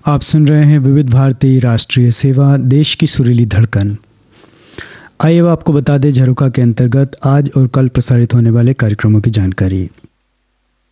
आप सुन रहे हैं विविध भारती राष्ट्रीय सेवा, देश की सुरीली धड़कन। आइए अब आपको बता दें झरोखा के अंतर्गत आज और कल प्रसारित होने वाले कार्यक्रमों की जानकारी।